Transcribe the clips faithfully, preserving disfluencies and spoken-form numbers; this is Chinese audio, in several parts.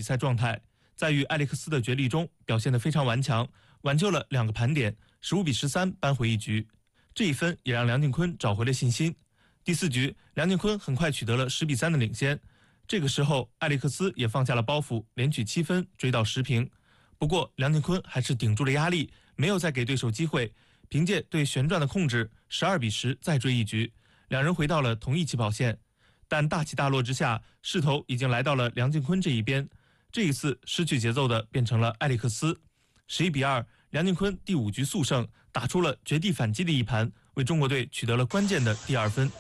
赛状态，在与艾利克斯的决力中表现得非常顽强，挽救了两个盘点，十五比十三扳回一局。这一分也让梁靖昆找回了信心。第四局，梁靖昆很快取得了十比三的领先。这个时候，艾利克斯也放下了包袱，连取七分，追到十平。不过，梁靖昆还是顶住了压力，没有再给对手机会，凭借对旋转的控制，十二比十再追一局，两人回到了同一起跑线。但大起大落之下，势头已经来到了梁靖昆这一边。这一次失去节奏的变成了艾利克斯。十一比二，梁靖昆第五局速胜，打出了绝地反击的一盘，为中国队取得了关键的第二分。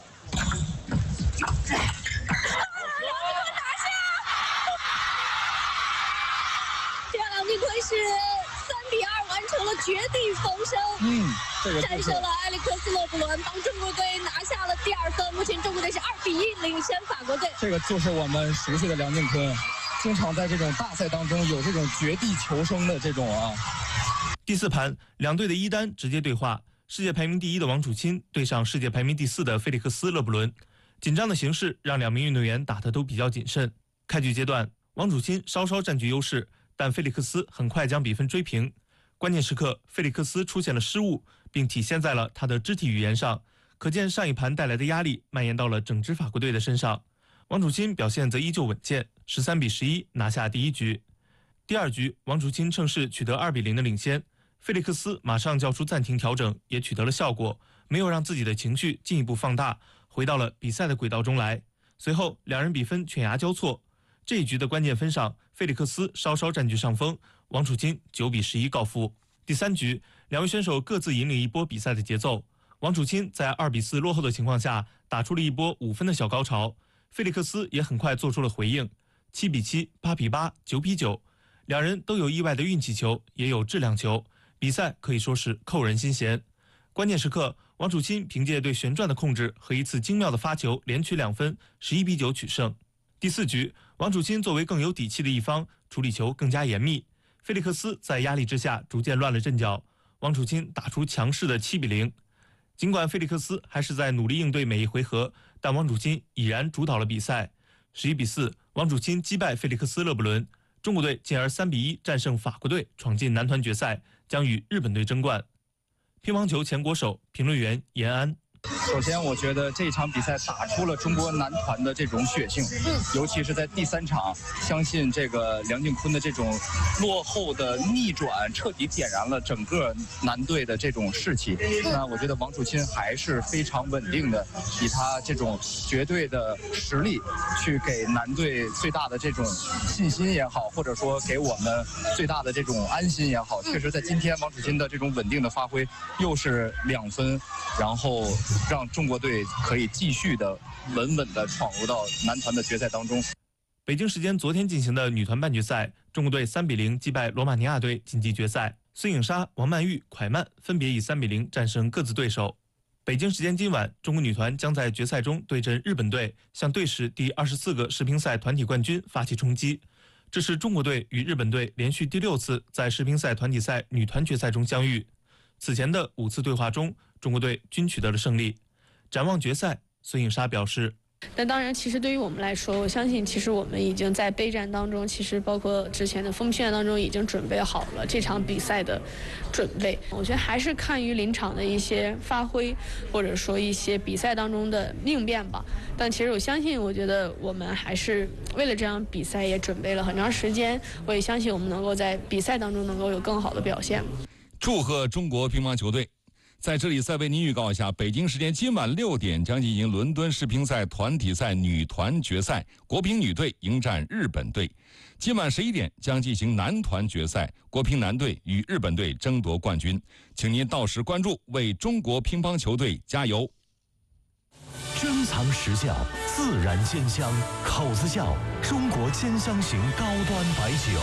是三比二完成了绝地逢生， 嗯，这个战胜了埃里克斯勒布伦，帮中国队拿下了第二分。目前中国队是二比一领先法国队。 这个就是我们熟悉的梁靖昆，经常在这种大赛当中有这种绝地求生的这种啊。 第四盘，两队的一单直接对话，世界排名第一的王楚钦对上世界排名第四的菲利克斯勒布伦。紧张的形势让两名运动员打得都比较谨慎。开局阶段，王楚钦稍稍占据优势，但菲利克斯很快将比分追平。关键时刻，菲利克斯出现了失误，并体现在了他的肢体语言上，可见上一盘带来的压力蔓延到了整支法国队的身上。王楚钦表现则依旧稳健，十三比十一拿下第一局。第二局，王楚钦趁势取得二比零的领先，菲利克斯马上叫出暂停调整，也取得了效果，没有让自己的情绪进一步放大，回到了比赛的轨道中来。随后，两人比分犬牙交错。这一局的关键分上，菲利克斯稍稍占据上风，王楚钦九比十一告负。第三局，两位选手各自引领一波比赛的节奏。王楚钦在二比四落后的情况下，打出了一波五分的小高潮。菲利克斯也很快做出了回应，七比七、八比八、九比九，两人都有意外的运气球，也有质量球，比赛可以说是扣人心弦。关键时刻，王楚钦凭借对旋转的控制和一次精妙的发球，连取两分，十一比九取胜。第四局，王楚钦作为更有底气的一方，处理球更加严密。菲利克斯在压力之下逐渐乱了阵脚，王楚钦打出强势的七比零。尽管菲利克斯还是在努力应对每一回合，但王楚钦已然主导了比赛。十一比四，王楚钦击败菲利克斯勒布伦，中国队进而三比一战胜法国队，闯进男团决赛，将与日本队争冠。乒乓球前国手，评论员严安。 首先，我觉得这场比赛打出了中国男团的这种血性，尤其是在第三场，相信这个梁靖昆的这种落后的逆转，彻底点燃了整个男队的这种士气。那我觉得王楚钦还是非常稳定的，以他这种绝对的实力，去给男队最大的这种信心也好，或者说给我们最大的这种安心也好。确实，在今天王楚钦的这种稳定的发挥，又是两分，然后让中国队可以继续的稳稳的闯入到男团的决赛当中。 北京时间昨天进行的女团半决赛，中国队三比零击败罗马尼亚队晋级决赛。孙颖莎、王曼玉、蒯曼分别以三比零战胜各自对手。北京时间今晚，中国女团将在决赛中对阵日本队，向队史第二十四个世乒赛团体冠军发起冲击。这是中国队与日本队连续第六次在世乒赛团体赛女团决赛中相遇。此前的五次对话中，中国队均取得了胜利。展望决赛，孙颖莎表示， 那当然，其实对于我们来说，我相信其实我们已经在备战当中，其实包括之前的封批训练当中已经准备好了这场比赛的准备。我觉得还是看于临场的一些发挥，或者说一些比赛当中的应变吧。但其实我相信，我觉得我们还是为了这场比赛也准备了很长时间。我也相信我们能够在比赛当中能够有更好的表现。 祝贺中国乒乓球队！在这里再为您预告一下，北京时间今晚六点将进行伦敦世乒赛团体赛女团决赛，国乒女队迎战日本队。今晚十一点将进行男团决赛，国乒男队与日本队争夺冠军。请您到时关注，为中国乒乓球队加油！ 珍藏实窖，自然鲜香，口子窖，中国兼香型高端白酒。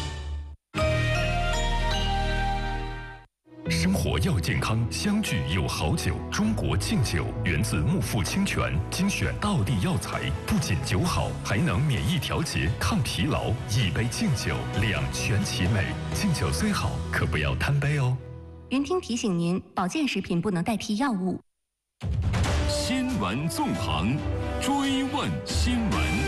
生活要健康，相聚有好酒。中国敬酒源自木富清泉，精选道地药材，不仅酒好，还能免疫调节、抗疲劳。一杯敬酒，两全其美。敬酒虽好，可不要贪杯哦。 云听提醒您，保健食品不能代替药物。 新闻纵横，追问新闻。